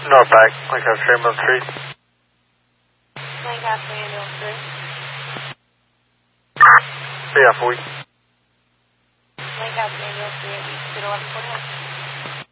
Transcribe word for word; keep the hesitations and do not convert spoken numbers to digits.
Northback, Lancaster Mill Street. Lancaster Mill Street. Yeah, for we. Lancaster Mill Street, East eleven forty-one.